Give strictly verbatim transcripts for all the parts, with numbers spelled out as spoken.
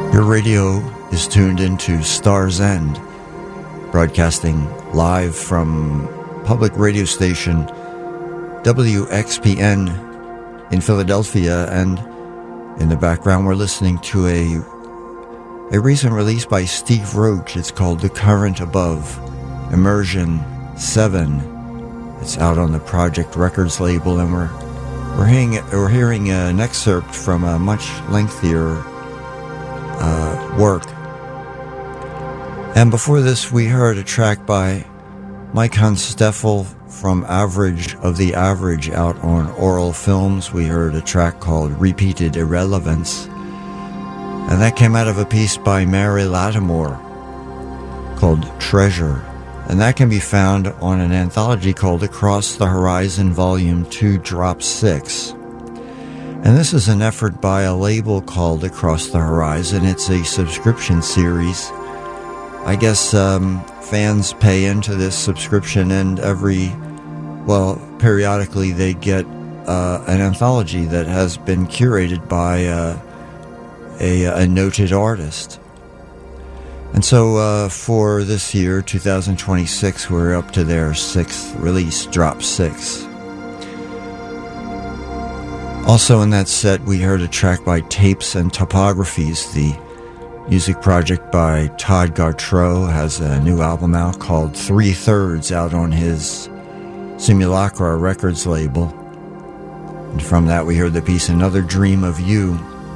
Your radio is tuned into Star's End, broadcasting live from public radio station W X P N in Philadelphia, and in the background we're listening to a a recent release by Steve Roach. It's called The Current Above, Immersion seven. It's out on the Project Records label, and we're we're hearing we're hearing an excerpt from a much lengthier uh, work. And before this, we heard a track by Mike Hunsteffel from Average of the Average out on Oral Films. We heard a track called Repeated Irrelevance, and that came out of a piece by Mary Lattimore called Treasure, and that can be found on an anthology called Across the Horizon Volume two, Drop six. And this is an effort by a label called Across the Horizon. It's a subscription series. I guess um, fans pay into this subscription, and every, well, periodically they get uh, an anthology that has been curated by uh, a, a noted artist. And so uh, for this year, two thousand twenty-six, we're up to their sixth release, Drop six. Also in that set, we heard a track by Tapes and Topographies. The music project by Todd Gartrow has a new album out called Three Thirds, out on his Simulacra Records label. And from that, we heard the piece Another Dream of You.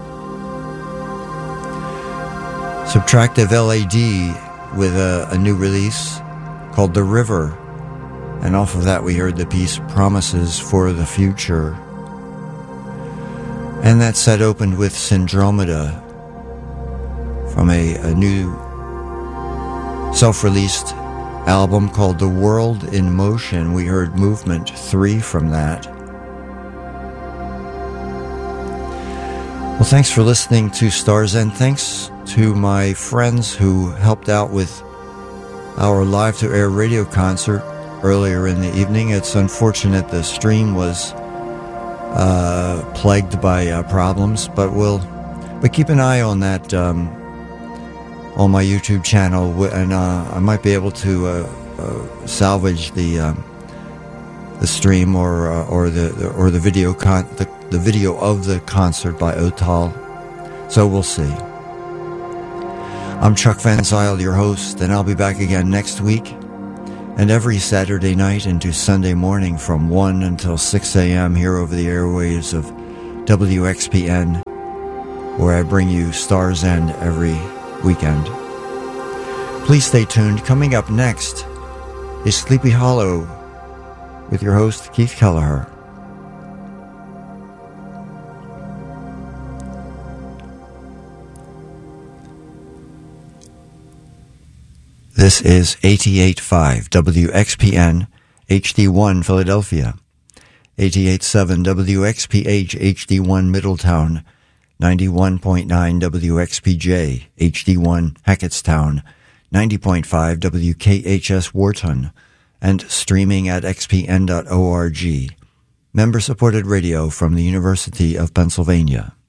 Subtractive L A D with a, a new release called The River. And off of that, we heard the piece Promises for the Future. And that set opened with Syndromeda from a, a new self-released album called The World in Motion. We heard Movement three from that. Well, thanks for listening to Stars, and thanks to my friends who helped out with our live-to-air radio concert earlier in the evening. It's unfortunate the stream was Uh, plagued by uh, problems, but we'll but keep an eye on that um, on my YouTube channel, and uh, I might be able to uh, uh, salvage the um, the stream or uh, or the or the video con- the, the video of the concert by Otal. So we'll see. I'm Chuck Van Zyl, your host, and I'll be back again next week, and every Saturday night into Sunday morning from one until six a.m. here over the airwaves of W X P N, where I bring you Star's End every weekend. Please stay tuned. Coming up next is Sleepy Hollow with your host, Keith Kelleher. This is eighty-eight point five W X P N H D one Philadelphia, eighty-eight point seven W X P H H D one Middletown, ninety-one point nine W X P J H D one Hackettstown, ninety point five W K H S Wharton, and streaming at x p n dot org. Member-supported radio from the University of Pennsylvania.